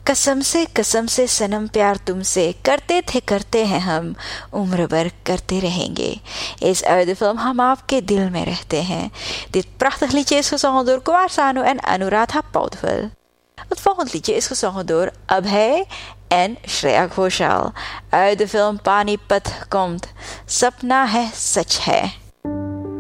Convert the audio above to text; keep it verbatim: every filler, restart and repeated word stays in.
कसम से कसम से सनम प्यार तुमसे करते थे करते हैं हम उम्र भर करते रहेंगे is uit de film Ham आपके दिल में रहते हैं. Dit prachtig liedje is gezongen door Kumar Sanu en Anuradha Paudwal. Het volgende liedje is gezongen door Abhay en Shreya Ghoshal. Uit de film Panipat komt Sapna hai sach hai.